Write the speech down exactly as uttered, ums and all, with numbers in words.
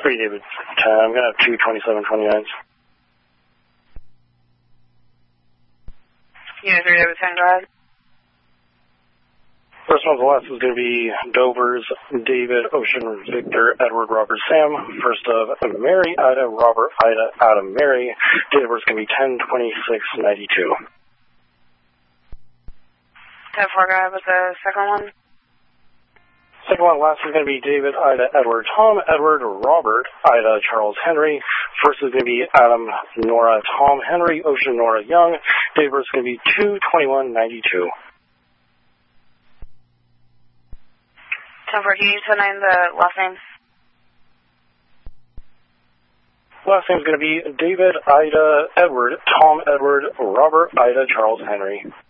three, David. ten. I'm going to have two twenty-seven twenty-nines. Unit three, David ten, go ahead. First one to the left is going to be Dover's David, Ocean, Victor, Edward, Robert, Sam. First of Mary, Ida, Robert, Ida, Adam, Mary. Date of birth is going to be ten twenty-six ninety-two. ten four, go ahead with the second one. Second one, last is going to be David, Ida, Edward, Tom, Edward, Robert, Ida, Charles, Henry. First is going to be Adam, Nora, Tom, Henry, Ocean, Nora, Young. Date of birth is going to be two twenty-one ninety-two. ten four, can you tell nine the last name? Last name is going to be David, Ida, Edward, Tom, Edward, Robert, Ida, Charles, Henry.